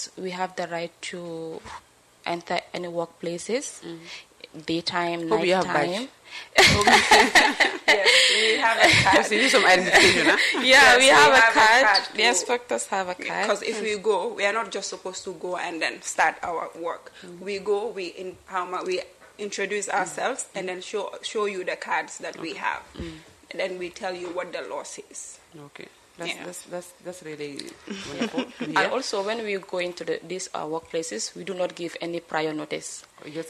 employers, we have the right to enter any workplaces, daytime, Hope you have nighttime. Yes, we have a card. So you need some identification, huh? Yeah, Yes, we have a card card. to- The inspectors have a card. Because if we go, we are not just supposed to go and then start our work. We go, we introduce ourselves and then show you the cards that we have. And then we tell you what the law says. Okay. Yeah. That's really wonderful to hear. And also, when we go into these workplaces, we do not give any prior notice. We just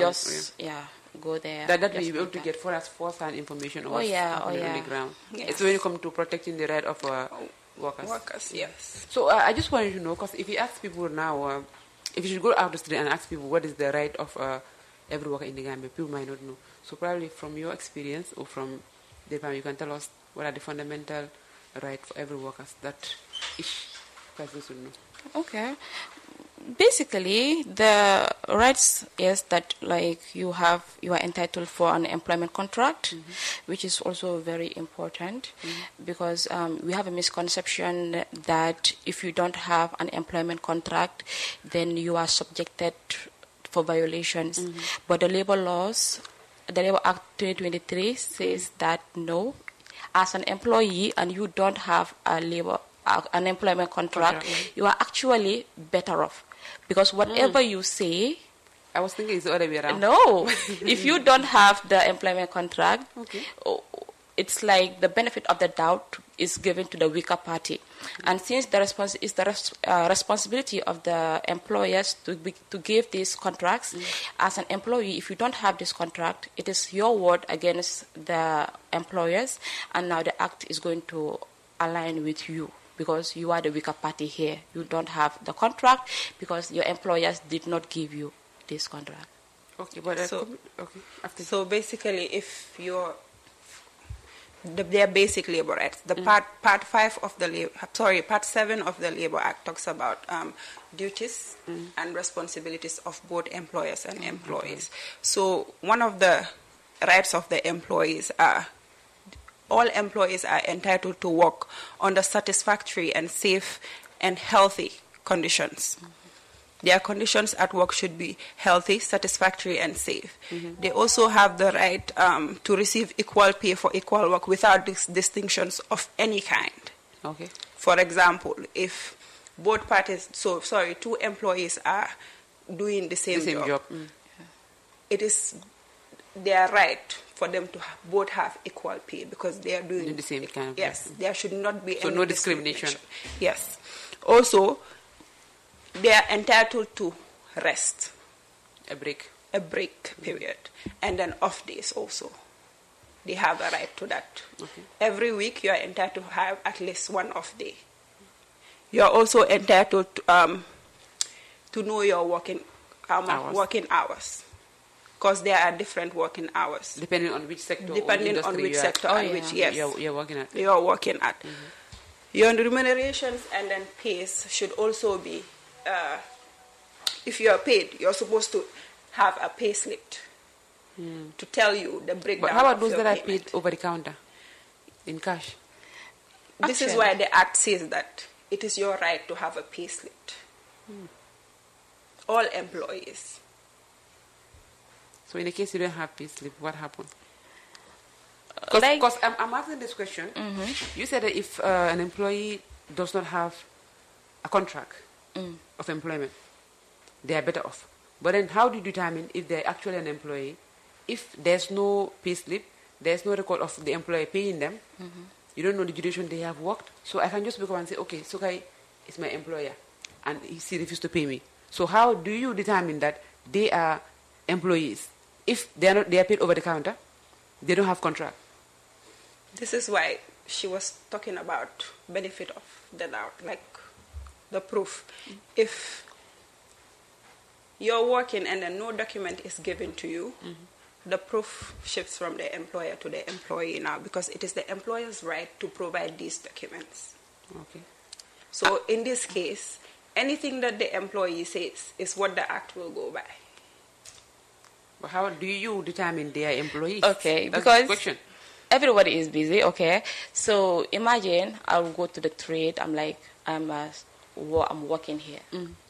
Go there. that just we will be able like to that. get first-hand information of Oh, what's yeah, happening on the yeah. ground. Yes. It's when you come to protecting the right of workers. Workers, yes. So I just wanted to know, because if you ask people now, if you should go out the street and ask people what is the right of every worker in the Gambia, people might not know. So probably from your experience or from the time, you can tell us what are the fundamental rights for every worker that each person should know. Okay. Basically, the rights is that like you are entitled for an employment contract, which is also very important because we have a misconception that if you don't have an employment contract, then you are subjected for violations. But the labor laws, the Labor Act 2023 says that no, as an employee and you don't have an employment contract, you are actually better off. Because whatever you say... I was thinking it's the other way around. No. If you don't have the employment contract, it's like the benefit of the doubt is given to the weaker party. And since the responsibility of the employers to give these contracts, as an employee, if you don't have this contract, it is your word against the employers, and now the act is going to align with you. Because you are the weaker party here. You don't have the contract because your employers did not give you this contract. Okay, but so basically, if they are basic labor rights. The part 7 of the Labor Act talks about duties and responsibilities of both employers and employees. So one of the rights of the employees are all employees are entitled to work under satisfactory and safe and healthy conditions. Their conditions at work should be healthy, satisfactory, and safe. They also have the right to receive equal pay for equal work without distinctions of any kind. Okay. For example, if both parties, two employees are doing the same job. It is their right for them to both have equal pay because they are doing the same kind of yes, there should not be any no discrimination. Yes. Also, they are entitled to rest. A break period. And then off days also. They have a right to that. Every week you are entitled to have at least one off day. You are also entitled to know your working hours. Because there are different working hours. Depending on which sector you're working at. Your remunerations and then pays should also be, if you are paid, you're supposed to have a pay slip to tell you the breakdown. But how about those that are payment. paid over the counter in cash? This is why the Act says that it is your right to have a pay slip. All employees. So in the case you don't have pay slip, what happens? Because I'm asking this question. You said that if an employee does not have a contract of employment, they are better off. But then how do you determine if they're actually an employee? If there's no pay slip, there's no record of the employer paying them, you don't know the duration they have worked. So I can just go and say, okay, Sokai is my employer, and he refused to pay me. So how do you determine that they are employees? If they are paid over the counter, they don't have contract. This is why she was talking about benefit of the doubt, like the proof. If you're working and then no document is given to you, the proof shifts from the employer to the employee now because it is the employer's right to provide these documents. Okay. So in this case, anything that the employee says is what the Act will go by. But how do you determine they are employees? Okay, That's because the question. Everybody is busy, okay? So imagine I'll go to the trade, I'm like, I'm working here.